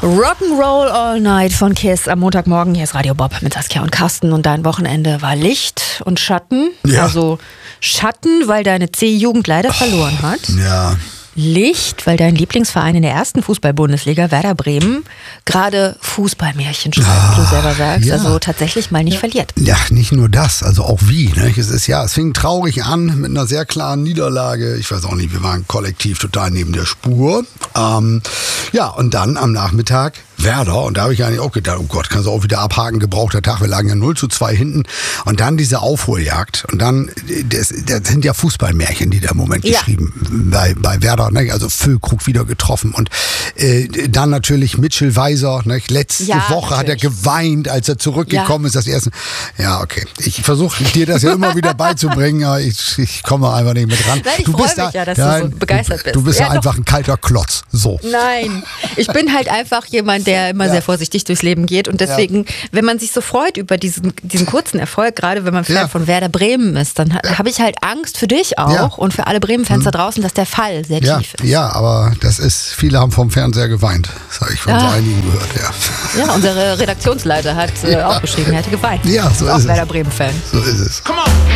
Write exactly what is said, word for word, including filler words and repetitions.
Rock'n'Roll All Night von Kiss am Montagmorgen. Hier ist Radio Bob mit Saskia und Carsten. Und dein Wochenende war Licht und Schatten. Ja. Also Schatten, weil deine C-Jugend leider oh, verloren hat. Ja. Licht, weil dein Lieblingsverein in der ersten Fußball-Bundesliga, Werder Bremen, gerade Fußballmärchen schreibt, wie du selber sagst. Ja. Also tatsächlich mal nicht ja. verliert. Ja, nicht nur das, also auch wie. Ne? Es ist ja, es fing traurig an mit einer sehr klaren Niederlage. Ich weiß auch nicht, wir waren kollektiv total neben der Spur. Ähm, ja, und dann am Nachmittag Werder, und da habe ich eigentlich auch gedacht, oh Gott, kannst du auch wieder abhaken, gebrauchter Tag, wir lagen ja null zu zwei hinten. Und dann diese Aufholjagd. Und dann, das, das sind ja Fußballmärchen, die da im Moment ja. geschrieben bei, bei Werder. Ne? Also Füllkrug wieder getroffen. Und äh, dann natürlich Mitchell Weiser. Ne? Letzte ja, Woche natürlich. Hat er geweint, als er zurückgekommen ja. ist. Das erste. Ja, okay. Ich versuche dir das ja immer wieder beizubringen, aber ich, ich komme einfach nicht mit ran. Nein, ich freue mich da, ja, dass ja, du so begeistert bist. Du bist ja, ja einfach doch. ein kalter Klotz. So. Nein, ich bin halt einfach jemand, der immer ja. sehr vorsichtig durchs Leben geht. Und deswegen, ja. wenn man sich so freut über diesen, diesen kurzen Erfolg, gerade wenn man Fan ja. von Werder Bremen ist, dann ja. habe ich halt Angst für dich auch ja. und für alle Bremen-Fans mhm. da draußen, dass der Fall sehr ja. tief ist. Ja, aber das ist, viele haben vom Fernseher geweint. Das habe ich von ja. so einigen gehört, ja. Ja, unsere Redaktionsleiter hat äh, ja. auch geschrieben, er hätte geweint. Ja, so ist, ist auch es. Werder Bremen-Fan. So ist es. Come on.